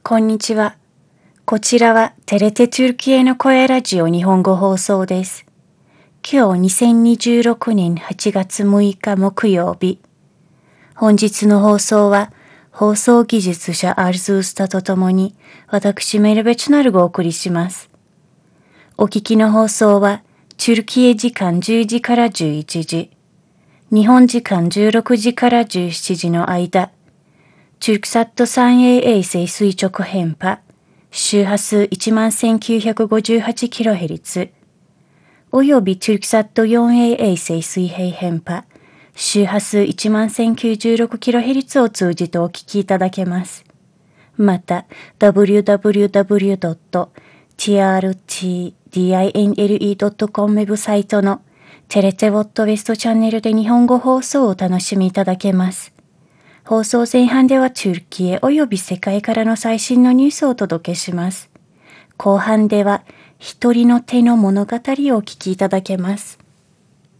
こんにちは。こちらはテレテトゥルキエの声ラジオ日本語放送です。今日2026年8月6日木曜日。本日の放送は放送技術者アルズースタとともに私メルベチュナルがお送りします。お聞きの放送はトゥルキエ時間10時から11時、日本時間16時から17時の間、トゥルクサット 3A 衛星垂直変波、周波数 11,958kHz、およびトゥルクサット 4A 衛星水平変波、周波数 11,096kHz を通じてお聞きいただけます。また、www.trtdinle.com ウェブサイトのテレテウォットウェストチャンネルで日本語放送をお楽しみいただけます。放送前半ではトゥルキエおよび世界からの最新のニュースをお届けします。後半では一人の手の物語をお聞きいただけます。